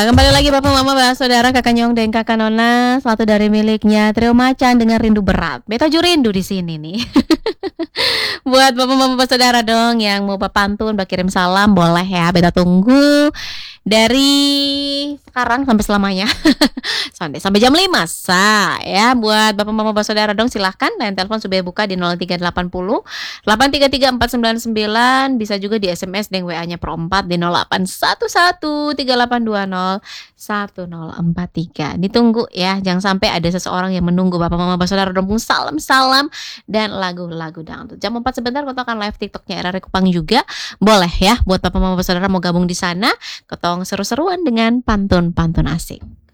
Kembali lagi Bapak Mama Bapak Saudara Kakak Nyong dan Kakak Nona. Satu dari miliknya Trio Macan dengan Rindu Berat. Beta juga rindu di sini nih. Buat Bapak Mama Bapak Saudara dong yang mau pantun, kirim salam boleh ya. Beta tunggu dari sekarang sampai selamanya. sampai jam 5 ya. Buat Bapak Mama Bapak Saudara dong silahkan. Line telepon sudah buka di 0380 833 499. Bisa juga di SMS dan WA-nya per 4 di 0811 3820 1043. Ditunggu ya. Jangan sampai ada seseorang yang menunggu Bapak Mama Bapak Saudara dong salam-salam dan lagu-lagu dangdut. Jam 4 sebentar kita akan live TikToknya RRI Kupang juga. Boleh ya buat Bapak Mama Bapak Saudara mau gabung di sana. Ketong seru-seruan dengan pantun-pantun asik.